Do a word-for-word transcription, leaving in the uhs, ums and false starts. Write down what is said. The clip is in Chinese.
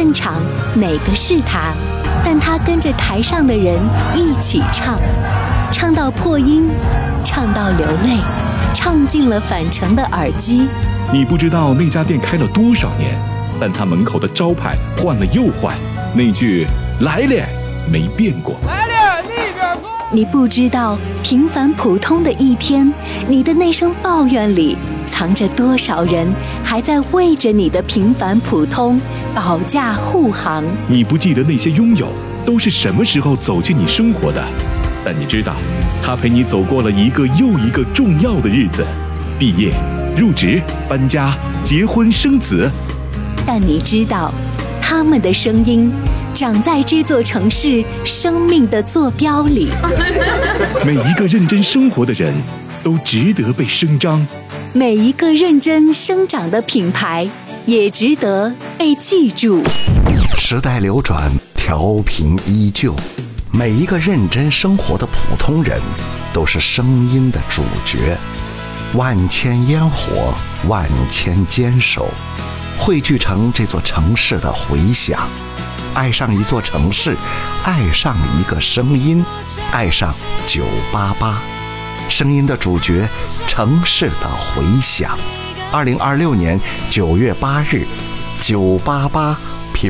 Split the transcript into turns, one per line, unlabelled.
胜场，哪个是他，但他跟着台上的人一起唱，唱到破音，唱到流泪，唱进了返程的耳机。
你不知道那家店开了多少年，但他门口的招牌换了又换，那句来了没变过。
来了，那边坐。
你不知道平凡普通的一天，你的那声抱怨里藏着多少人还在为着你的平凡普通保驾护航。
你不记得那些拥有都是什么时候走进你生活的，但你知道他陪你走过了一个又一个重要的日子，毕业、入职、搬家、结婚、生子。
但你知道他们的声音长在这座城市生命的坐标里。
每一个认真生活的人都值得被声张，
每一个认真生长的品牌也值得被记住。
时代流转，调频依旧，每一个认真生活的普通人都是声音的主角。万千烟火，万千坚守，汇聚成这座城市的回响。爱上一座城市，爱上一个声音，爱上九八八，声音的主角，城市的回响。二零二六年九月八日，九八八品